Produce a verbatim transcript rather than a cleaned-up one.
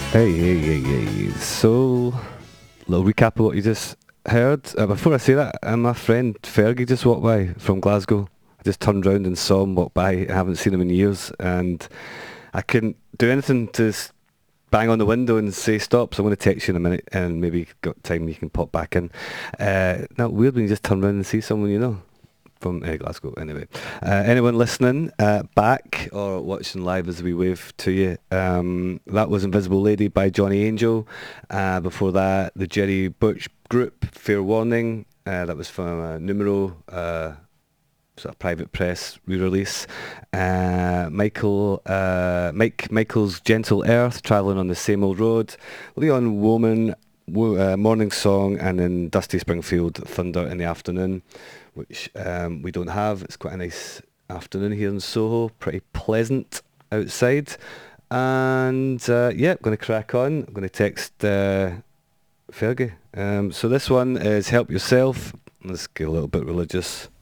Hey, hey, hey, hey. So, little recap of what you just heard. Uh, before I say that, uh, my friend Fergie just walked by from Glasgow. I just turned round and saw him walk by. I haven't seen him in years, and I couldn't do anything to s- bang on the window and say stop. So I'm going to text you in a minute, and maybe got time you can pop back in. Uh, not weird when you just turn round and see someone you know from uh, Glasgow. Anyway, uh, anyone listening uh, back or watching live as we wave to you, um, that was Invisible Lady by Johnny Angel. Uh, before that, the Jerry Butch Group, Fair Warning. Uh, that was from uh, Numero, uh, sort of private press re-release. Uh, Michael, uh, Mike, Michael's Gentle Earth, Travelling on the Same Old Road. Leon Woman, Wo- uh, Morning Song, and then Dusty Springfield, Thunder in the Afternoon, which um, we don't have. It's quite a nice afternoon here in Soho, pretty pleasant outside. And uh, yeah, I'm going to crack on. I'm going to text uh, Fergie. Um, so this one is Help Yourself. Let's get a little bit religious.